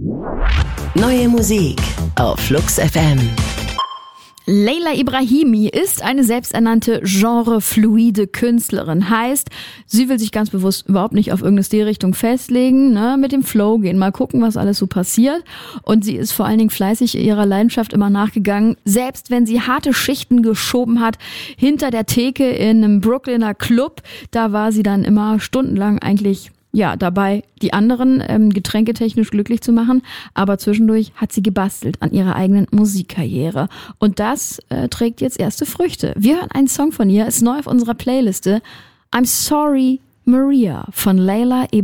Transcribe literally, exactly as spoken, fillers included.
Neue Musik auf Flux F M. Leila Ibrahimi ist eine selbsternannte genrefluide Künstlerin. Heißt, sie will sich ganz bewusst überhaupt nicht auf irgendeine Stilrichtung festlegen, ne, mit dem Flow gehen, mal gucken, was alles so passiert. Und sie ist vor allen Dingen fleißig ihrer Leidenschaft immer nachgegangen. Selbst wenn sie harte Schichten geschoben hat, hinter der Theke in einem Brooklyner Club, da war sie dann immer stundenlang eigentlich ja dabei, die anderen ähm, getränketechnisch glücklich zu machen, aber zwischendurch hat sie gebastelt an ihrer eigenen Musikkarriere und das äh, trägt jetzt erste Früchte. Wir hören einen Song von ihr, ist neu auf unserer Playliste, I'm Sorry Maria von Leila Ibrahimi.